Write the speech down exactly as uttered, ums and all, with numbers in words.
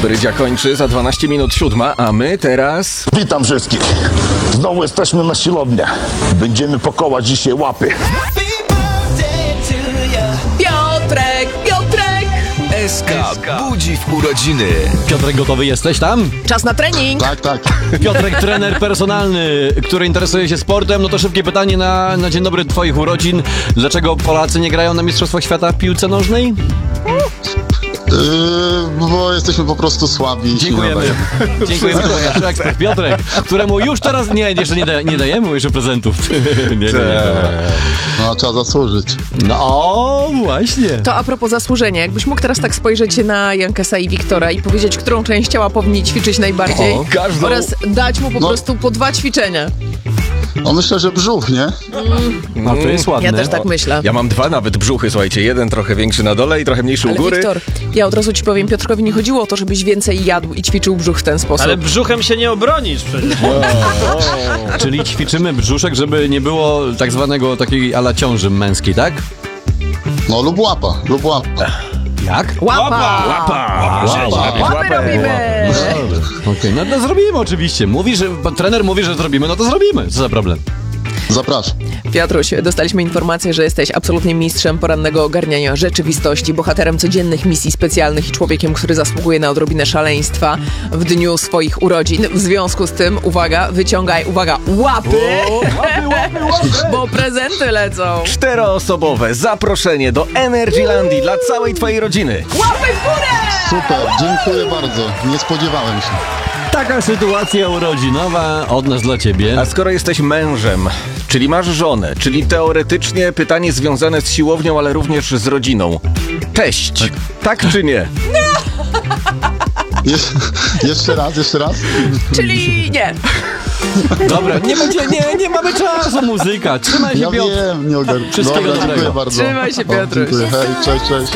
Brydzia kończy za dwanaście minut siódma, a my teraz... Witam wszystkich. Znowu jesteśmy na siłowni. Będziemy pakować dzisiaj łapy. Piotrek, Piotrek! S K budzi w urodziny. Piotrek, gotowy jesteś tam? Czas na trening! Tak, tak. Piotrek, trener personalny, który interesuje się sportem. No to szybkie pytanie na, na dzień dobry twoich urodzin. Dlaczego Polacy nie grają na Mistrzostwach Świata w piłce nożnej? Yy, bo jesteśmy po prostu słabi. Dziękujemy. Dziękujemy, to nasz ekspert Piotrek, któremu już teraz nie, jeszcze nie, da, nie dajemy jeszcze prezentów. nie, nie, nie, nie. No, trzeba zasłużyć. No o, właśnie. To a propos zasłużenia, jakbyś mógł teraz tak spojrzeć na Jankesa i Wiktora i powiedzieć, którą część ciała powinni ćwiczyć najbardziej O, każdą. oraz dać mu po No. prostu po dwa ćwiczenia. No myślę, że brzuch, nie? No to jest ładne. Ja też tak myślę. Ja mam dwa nawet brzuchy, słuchajcie. Jeden trochę większy na dole i trochę mniejszy u Ale góry. Wiktor, ja od razu ci powiem, Piotrkowi nie chodziło o to, żebyś więcej jadł i ćwiczył brzuch w ten sposób. Ale brzuchem się nie obronisz przecież. Czyli ćwiczymy brzuszek, żeby nie było tak zwanego takiej ala ciąży męskiej, tak? No lub łapa, lub łapa. Jak? Łapa! Łapa! Łapy robimy! Okej, no to zrobimy oczywiście. Mówi, że pan trener mówi, że zrobimy, no to zrobimy. Co za problem? Zapraszam. Piotruś, dostaliśmy informację, że jesteś absolutnie mistrzem porannego ogarniania rzeczywistości, bohaterem codziennych misji specjalnych i człowiekiem, który zasługuje na odrobinę szaleństwa w dniu swoich urodzin. W związku z tym, uwaga, wyciągaj, uwaga, łapy! Łapy, łapy, łapy! Bo prezenty lecą! Czteroosobowe zaproszenie do Energylandii dla całej twojej rodziny. Łapy w górę! Super, dziękuję bardzo. Nie spodziewałem się. Taka sytuacja urodzinowa od nas dla ciebie. A skoro jesteś mężem, czyli masz żonę, czyli teoretycznie pytanie związane z siłownią, ale również z rodziną. Teść, tak, tak czy nie? Je- jeszcze raz, jeszcze raz. Czyli nie. Dobra, nie będzie, nie, nie mamy czasu, muzyka. Trzymaj się, Ja Piotr. wiem, nie ogarnę. Wszystkiego Dobra, dobrego. dziękuję bardzo. Trzymaj się, O, Piotruś. dziękuję, hej, cześć, cześć.